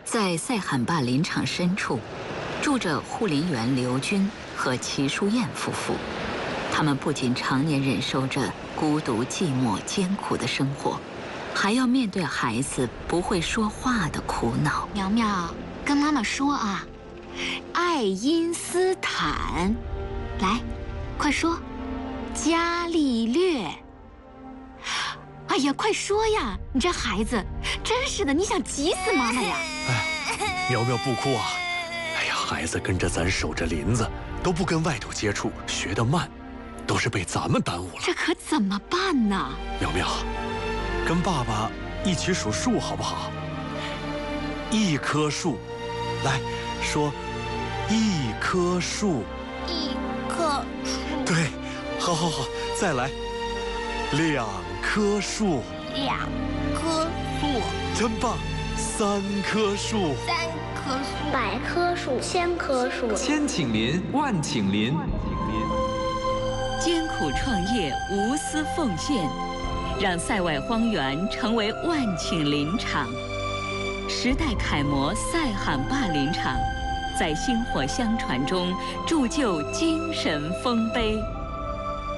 在塞罕坝林场深处，住着护林员刘军和齐淑燕夫妇。他们不仅常年忍受着孤独、寂寞、艰苦的生活，还要面对孩子不会说话的苦恼。 苗苗，跟妈妈说啊，爱因斯坦，来，快说，伽利略。哎呀，快说呀！你这孩子，真是的，你想急死妈妈呀！ 哎，苗苗不哭啊！哎呀，孩子跟着咱守着林子，都不跟外头接触，学得慢，都是被咱们耽误了。 这可怎么办呢？ 苗苗，跟爸爸一起数数好不好？一棵树，来说，一棵树。 一棵树。 对，好，再来，两棵树。 两棵树。 真棒！3棵树。 3棵树。100棵树。1000棵树。 千顷林，万顷林。 艰苦创业，无私奉献，让塞外荒原成为万顷林场。时代楷模塞罕坝林场，在薪火相传中铸就精神丰碑。